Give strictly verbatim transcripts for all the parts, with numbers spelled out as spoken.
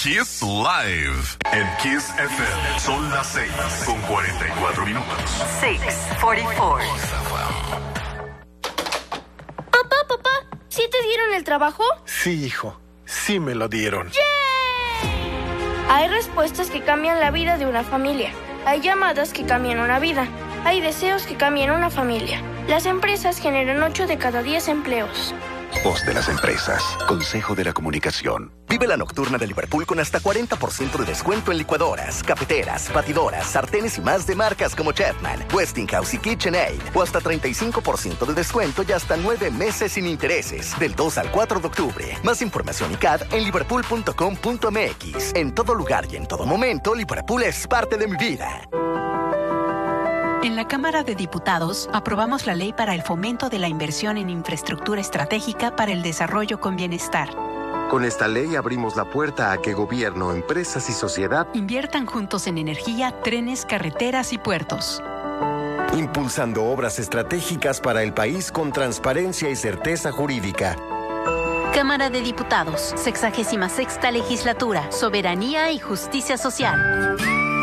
Kiss Live. En Kiss F M son las seis con cuarenta y cuatro minutos. seis cuarenta y cuatro. Papá, papá, ¿sí te dieron el trabajo? Sí, hijo, sí me lo dieron. ¡Yay! Hay respuestas que cambian la vida de una familia. Hay llamadas que cambian una vida. Hay deseos que cambian una familia. Las empresas generan ocho de cada diez empleos. Voz de las empresas. Consejo de la Comunicación. Vive la nocturna de Liverpool con hasta cuarenta por ciento de descuento en licuadoras, cafeteras, batidoras, sartenes y más de marcas como Chapman, Westinghouse y KitchenAid. O hasta treinta y cinco por ciento de descuento y hasta nueve meses sin intereses. Del dos al cuatro de octubre. Más información y C A D en liverpool punto com punto m x. En todo lugar y en todo momento, Liverpool es parte de mi vida. En la Cámara de Diputados aprobamos la ley para el fomento de la inversión en infraestructura estratégica para el desarrollo con bienestar. Con esta ley abrimos la puerta a que gobierno, empresas y sociedad inviertan juntos en energía, trenes, carreteras y puertos. Impulsando obras estratégicas para el país con transparencia y certeza jurídica. Cámara de Diputados, sexagésima sexta legislatura, soberanía y justicia social.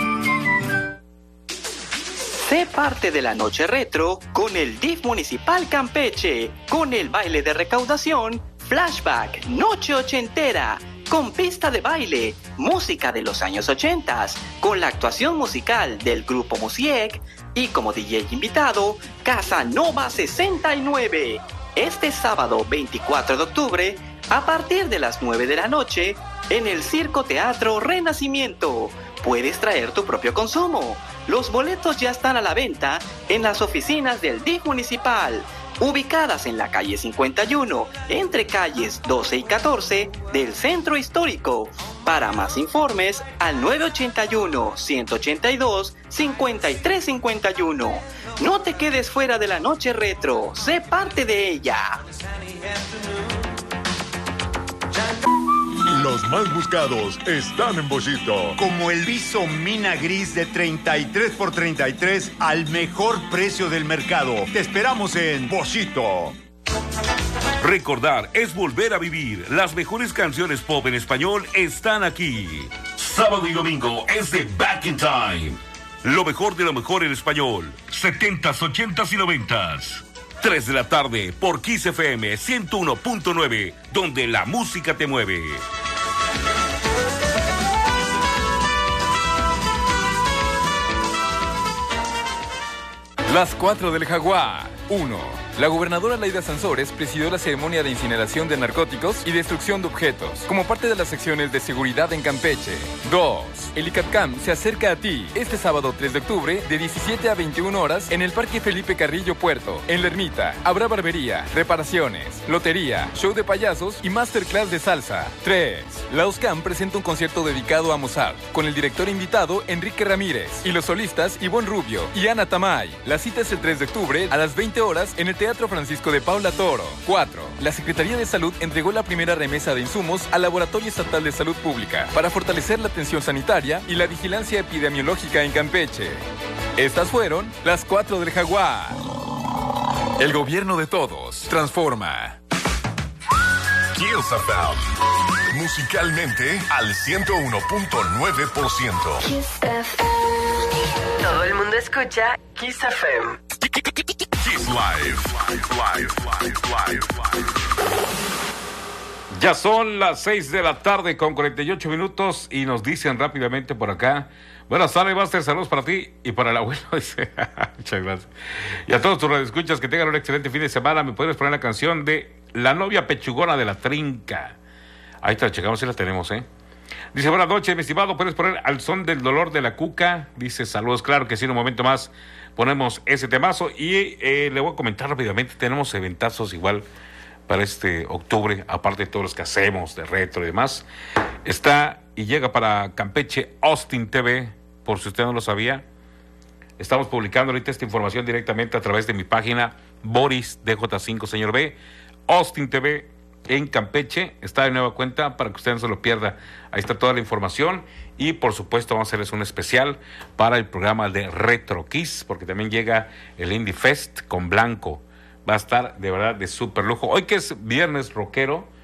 Sé parte de la noche retro con el D I F Municipal Campeche, con el baile de recaudación, flashback, noche ochentera, con pista de baile, música de los años ochentas, con la actuación musical del grupo Musiec y como D J invitado, Casanova sesenta y nueve. Este sábado veinticuatro de octubre, a partir de las nueve de la noche, en el Circo Teatro Renacimiento. Puedes traer tu propio consumo. Los boletos ya están a la venta en las oficinas del D I F municipal, ubicadas en la calle cincuenta y uno, entre calles doce y catorce del centro histórico. Para más informes, al nueve ochenta y uno, ciento ochenta y dos, cincuenta y tres cincuenta y uno. No te quedes fuera de la noche retro, sé parte de ella. Los más buscados están en Boschito. Como el viso Mina Gris de treinta y tres por treinta y tres al mejor precio del mercado. Te esperamos en Boschito. Recordar es volver a vivir. Las mejores canciones pop en español están aquí. Sábado y domingo es de Back in Time. Lo mejor de lo mejor en español. setentas, ochentas y noventas. tres de la tarde por Kiss F M ciento uno punto nueve, donde la música te mueve. Las cuatro del Jaguar. uno. La gobernadora Laida Sansores presidió la ceremonia de incineración de narcóticos y destrucción de objetos, como parte de las secciones de seguridad en Campeche. dos. El ICATCAM se acerca a ti este sábado tres de octubre de diecisiete a veintiuna horas en el Parque Felipe Carrillo Puerto. En La Ermita habrá barbería, reparaciones, lotería, show de payasos y masterclass de salsa. tres. La OSCAM presenta un concierto dedicado a Mozart, con el director invitado Enrique Ramírez y los solistas Ivonne Rubio y Ana Tamay. La cita es el tres de octubre a las veinte horas en el Teatro Francisco de Paula Toro. cuatro. La Secretaría de Salud entregó la primera remesa de insumos al Laboratorio Estatal de Salud Pública para fortalecer la atención sanitaria y la vigilancia epidemiológica en Campeche. Estas fueron las cuatro del Jaguar. El gobierno de todos transforma. Kiss F M. Musicalmente al ciento uno punto nueve por ciento. Kiss F M. Todo el mundo escucha Kiss F M. Kiss Live. Live, live, live, live. Ya son las seis de la tarde con cuarenta y ocho minutos y nos dicen rápidamente por acá. Buenas tardes, Master, saludos para ti y para el abuelo. Dice, muchas gracias. Y a todos tus radioescuchas que tengan un excelente fin de semana. ¿Me puedes poner la canción de La novia pechugona de la trinca? Ahí te la checamos, si la tenemos, ¿eh? Dice, buenas noches, mi estimado, ¿puedes poner Al son del dolor de la cuca? Dice, saludos, claro que sí, en un momento más ponemos ese temazo. Y eh, le voy a comentar rápidamente, tenemos eventazos igual para este octubre, aparte de todos los que hacemos de retro y demás. Está y llega para Campeche Austin T V, por si usted no lo sabía. Estamos publicando ahorita esta información directamente a través de mi página Boris D J cinco, señor B. Austin T V en Campeche, está de nueva cuenta para que usted no se lo pierda. Ahí está toda la información y por supuesto vamos a hacerles un especial para el programa de Retro Kiss, porque también llega el Indie Fest con Blanco. Va a estar de verdad de súper lujo. Hoy que es viernes rockero,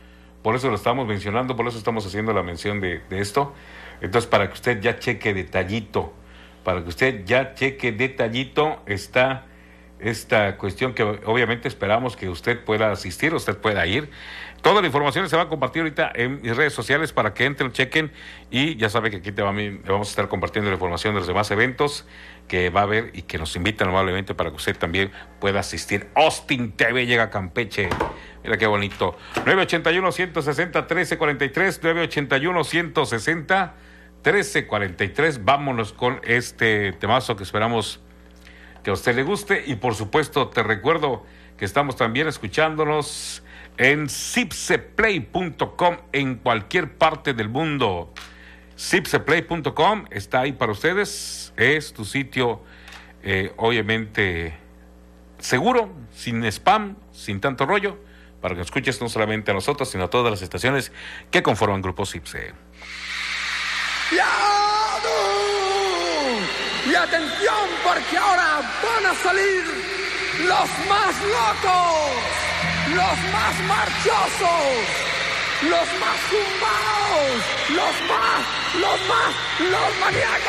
por eso lo estamos mencionando, por eso estamos haciendo la mención de, de esto. Entonces, para que usted ya cheque detallito, para que usted ya cheque detallito, está esta cuestión que obviamente esperamos que usted pueda asistir, usted pueda ir. Toda la información se va a compartir ahorita en mis redes sociales para que entren, chequen, y ya sabe que aquí te va, le vamos a estar compartiendo la información de los demás eventos que va a haber y que nos invitan amablemente para que usted también pueda asistir. Austin T V llega a Campeche. Mira qué bonito. nueve ochenta y uno, ciento sesenta, trece cuarenta y tres, nueve ochenta y uno, ciento sesenta, trece cuarenta y tres. Vámonos con este temazo que esperamos que a usted le guste, y por supuesto te recuerdo que estamos también escuchándonos en zipseplay punto com en cualquier parte del mundo. zipseplay punto com está ahí para ustedes, es tu sitio eh, obviamente seguro, sin spam, sin tanto rollo, para que escuches no solamente a nosotros, sino a todas las estaciones que conforman Grupo Zipse. Y atención, porque ahora van a salir los más locos, los más marchosos, los más zumbados, los más, los más, los maníacos.